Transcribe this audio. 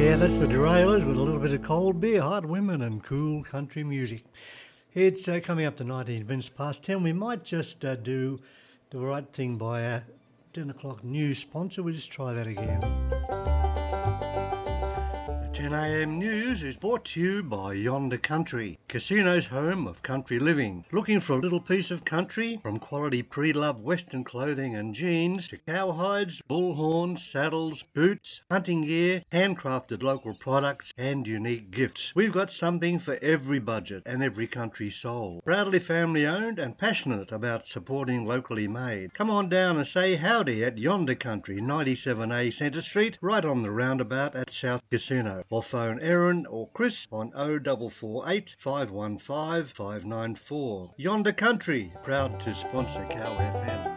Yeah, that's the Derailers with a little bit of cold beer, hard women and cool country music. It's coming up to 19 minutes past 10. We might just do the right thing by our 10 o'clock news sponsor. We'll just try that again. 10am news is brought to you by Yonder Country, Casino's home of country living. Looking for a little piece of country? From quality pre-loved western clothing and jeans to cowhides, bullhorns, saddles, boots, hunting gear, handcrafted local products and unique gifts. We've got something for every budget and every country soul. Proudly family owned and passionate about supporting locally made. Come on down and say howdy at Yonder Country, 97A Centre Street, right on the roundabout at South Casino. Or phone Erin or Chris on 0448 515 594. Yonder Country, proud to sponsor Cow FM.